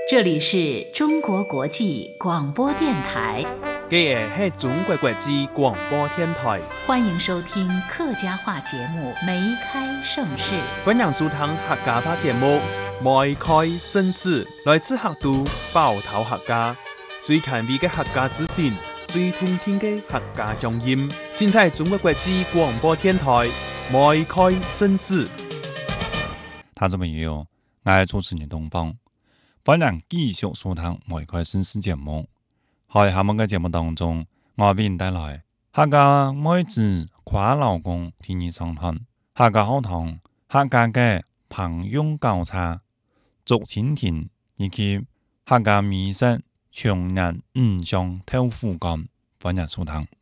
这里是中国国际广播电台， 这个是中国国际广播电台， 欢迎收听客家话节目《梅开盛世》。 欢迎收听客家话节目《梅开盛世》，来自客都包头客家，最权威的客家资讯，最通听的客家乡音，尽在中国国际广播电台《梅开盛世》。 听众朋友，我係主持人東方，歡迎繼續收聽《梅開盛世》節目。喺下面嘅節目當中，我為您帶來客家妹子跨勞工天意上堂、客家學堂、客家嘅朋友教茶、竹蜻蜓以及客家美食長人五香豆腐乾，歡迎收聽。